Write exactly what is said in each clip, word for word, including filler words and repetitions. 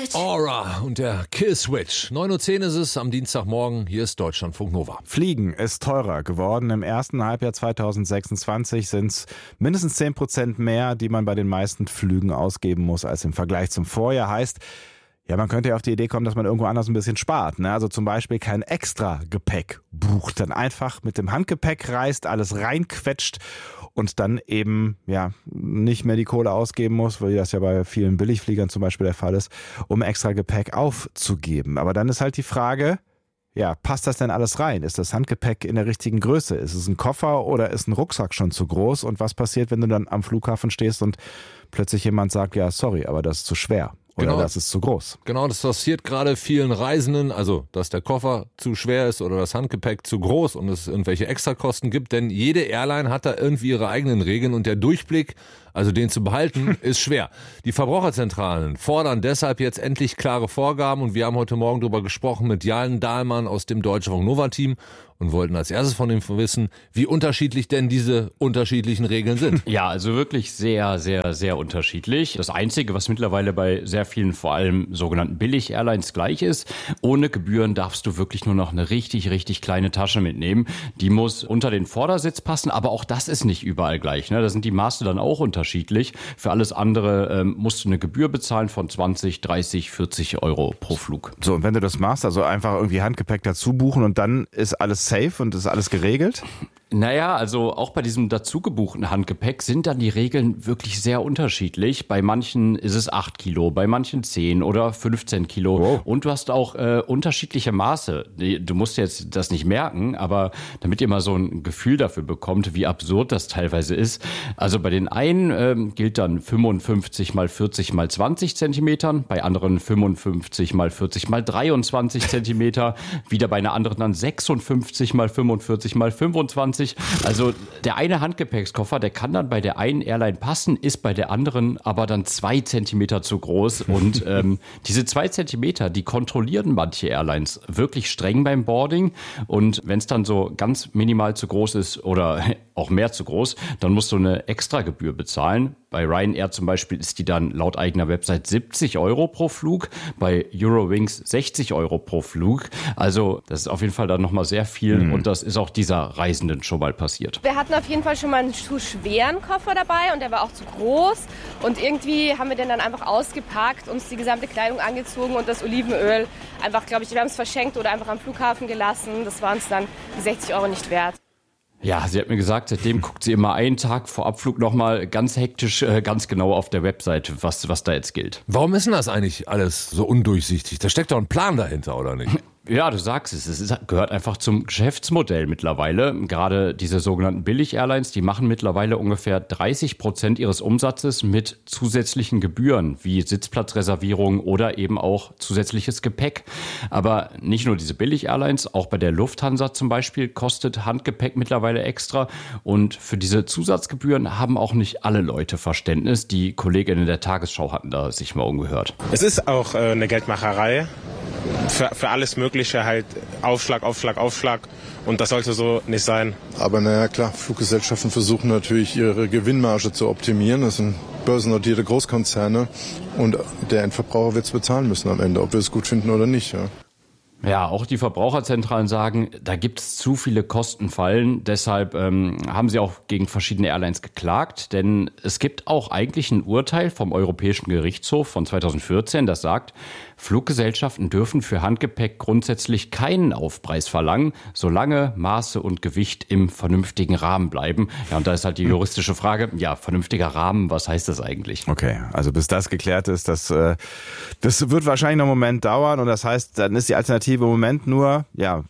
Switch. Aura und der Kill Switch. neun Uhr zehn ist es am Dienstagmorgen. Hier ist Deutschlandfunk Nova. Fliegen ist teurer geworden. Im ersten Halbjahr zweitausendsechsundzwanzig sind es mindestens zehn Prozent mehr, die man bei den meisten Flügen ausgeben muss als im Vergleich zum Vorjahr. Heißt, ja, man könnte ja auf die Idee kommen, dass man irgendwo anders ein bisschen spart. Ne? Also zum Beispiel kein extra Gepäck bucht, dann einfach mit dem Handgepäck reist, alles reinquetscht und dann eben ja nicht mehr die Kohle ausgeben muss, weil das ja bei vielen Billigfliegern zum Beispiel der Fall ist, um extra Gepäck aufzugeben. Aber dann ist halt die Frage, ja, passt das denn alles rein? Ist das Handgepäck in der richtigen Größe? Ist es ein Koffer oder ist ein Rucksack schon zu groß? Und was passiert, wenn du dann am Flughafen stehst und plötzlich jemand sagt, ja, sorry, aber das ist zu schwer? Oder Genau. Das ist zu groß. Genau, das passiert gerade vielen Reisenden, also dass der Koffer zu schwer ist oder das Handgepäck zu groß und es irgendwelche Extrakosten gibt, denn jede Airline hat da irgendwie ihre eigenen Regeln und der Durchblick, also den zu behalten, ist schwer. Die Verbraucherzentralen fordern deshalb jetzt endlich klare Vorgaben und wir haben heute Morgen darüber gesprochen mit Jan Dahlmann aus dem Deutschlandfunk Nova Team und wollten als erstes von ihm wissen, wie unterschiedlich denn diese unterschiedlichen Regeln sind. Ja, also wirklich sehr, sehr, sehr unterschiedlich. Das Einzige, was mittlerweile bei sehr vielen, vor allem sogenannten Billig-Airlines gleich ist, ohne Gebühren darfst du wirklich nur noch eine richtig, richtig kleine Tasche mitnehmen. Die muss unter den Vordersitz passen, aber auch das ist nicht überall gleich. Ne? Da sind die Maße dann auch unterschiedlich. Für alles andere ähm, musst du eine Gebühr bezahlen von zwanzig, dreißig, vierzig Euro pro Flug. So, und wenn du das machst, also einfach irgendwie Handgepäck dazu buchen und dann ist alles safe und ist alles geregelt? Naja, also auch bei diesem dazu gebuchten Handgepäck sind dann die Regeln wirklich sehr unterschiedlich. Bei manchen ist es acht Kilo, bei manchen zehn oder fünfzehn Kilo. Wow. Und du hast auch äh, unterschiedliche Maße. Du musst jetzt das nicht merken, aber damit ihr mal so ein Gefühl dafür bekommt, wie absurd das teilweise ist. Also bei den einen ähm, gilt dann fünfundfünfzig mal vierzig mal zwanzig Zentimetern, bei anderen fünfundfünfzig mal vierzig mal dreiundzwanzig Zentimeter, wieder bei einer anderen dann sechsundfünfzig mal fünfundvierzig mal fünfundzwanzig. Also der eine Handgepäckskoffer, der kann dann bei der einen Airline passen, ist bei der anderen aber dann zwei Zentimeter zu groß. Und ähm, diese zwei Zentimeter, die kontrollieren manche Airlines wirklich streng beim Boarding. Und wenn es dann so ganz minimal zu groß ist oder auch mehr zu groß, dann musst du eine Extragebühr bezahlen. Bei Ryanair zum Beispiel ist die dann laut eigener Website siebzig Euro pro Flug, bei Eurowings sechzig Euro pro Flug. Also das ist auf jeden Fall dann nochmal sehr viel mhm. und das ist auch dieser Reisenden schon mal passiert. Wir hatten auf jeden Fall schon mal einen zu schweren Koffer dabei und der war auch zu groß. Und irgendwie haben wir den dann einfach ausgepackt, uns die gesamte Kleidung angezogen und das Olivenöl einfach, glaube ich, wir haben es verschenkt oder einfach am Flughafen gelassen. Das waren es dann die sechzig Euro nicht wert. Ja, sie hat mir gesagt, seitdem guckt sie immer einen Tag vor Abflug nochmal ganz hektisch, äh, ganz genau auf der Website, was, was da jetzt gilt. Warum ist denn das eigentlich alles so undurchsichtig? Da steckt doch ein Plan dahinter, oder nicht? Ja, du sagst es, es ist, gehört einfach zum Geschäftsmodell mittlerweile. Gerade diese sogenannten Billig-Airlines, die machen mittlerweile ungefähr dreißig Prozent ihres Umsatzes mit zusätzlichen Gebühren, wie Sitzplatzreservierung oder eben auch zusätzliches Gepäck. Aber nicht nur diese Billig-Airlines, auch bei der Lufthansa zum Beispiel kostet Handgepäck mittlerweile extra. Und für diese Zusatzgebühren haben auch nicht alle Leute Verständnis. Die Kolleginnen der Tagesschau hatten da sich mal umgehört. Es ist auch äh, eine Geldmacherei. Für, für alles Mögliche halt Aufschlag, Aufschlag, Aufschlag und das sollte so nicht sein. Aber naja klar, Fluggesellschaften versuchen natürlich ihre Gewinnmarge zu optimieren. Das sind börsennotierte Großkonzerne und der Endverbraucher wird es bezahlen müssen am Ende, ob wir es gut finden oder nicht. Ja. Ja, auch die Verbraucherzentralen sagen, da gibt es zu viele Kostenfallen. Deshalb ähm, haben sie auch gegen verschiedene Airlines geklagt. Denn es gibt auch eigentlich ein Urteil vom Europäischen Gerichtshof von zweitausendvierzehn, das sagt, Fluggesellschaften dürfen für Handgepäck grundsätzlich keinen Aufpreis verlangen, solange Maße und Gewicht im vernünftigen Rahmen bleiben. Ja, und da ist halt die juristische Frage, ja, vernünftiger Rahmen, was heißt das eigentlich? Okay, also bis das geklärt ist, das, äh, das wird wahrscheinlich noch einen Moment dauern und das heißt, dann ist die Alternative im Moment nur, ja,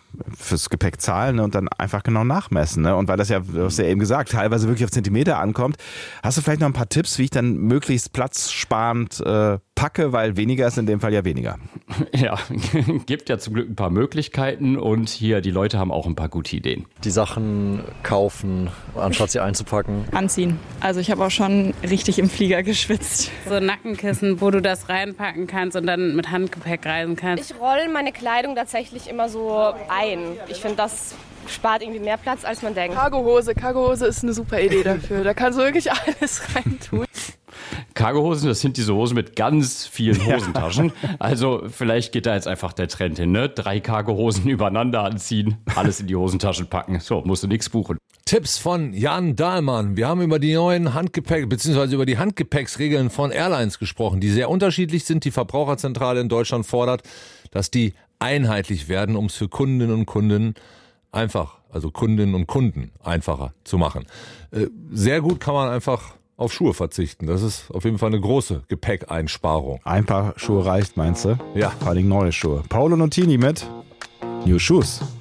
fürs Gepäck zahlen, ne, und dann einfach genau nachmessen. Ne? Und weil das ja, du hast ja eben gesagt, teilweise wirklich auf Zentimeter ankommt, hast du vielleicht noch ein paar Tipps, wie ich dann möglichst platzsparend äh, packe, weil weniger ist in dem Fall ja weniger. Ja, gibt ja zum Glück ein paar Möglichkeiten und hier, die Leute haben auch ein paar gute Ideen. Die Sachen kaufen, anstatt sie einzupacken. Anziehen. Also ich habe auch schon richtig im Flieger geschwitzt. So Nackenkissen, wo du das reinpacken kannst und dann mit Handgepäck reisen kannst. Ich rolle meine Kleidung tatsächlich immer so ein. Ich finde, das spart irgendwie mehr Platz, als man denkt. Cargohose. Cargohose ist eine super Idee dafür. Da kannst du wirklich alles reintun. Cargohosen, das sind diese Hosen mit ganz vielen Hosentaschen. Ja. Also vielleicht geht da jetzt einfach der Trend hin, ne? Drei Cargohosen übereinander anziehen, alles in die Hosentaschen packen. So, musst du nichts buchen. Tipps von Jan Dahlmann. Wir haben über die neuen Handgepäck- bzw. über die Handgepäcksregeln von Airlines gesprochen, die sehr unterschiedlich sind. Die Verbraucherzentrale in Deutschland fordert, dass die einheitlich werden, um es für Kundinnen und Kunden einfach, also Kundinnen und Kunden einfacher zu machen. Sehr gut kann man einfach auf Schuhe verzichten. Das ist auf jeden Fall eine große Gepäckeinsparung. Ein paar Schuhe reicht, meinst du? Ja. Vor allem neue Schuhe. Paul und Tini mit New Shoes.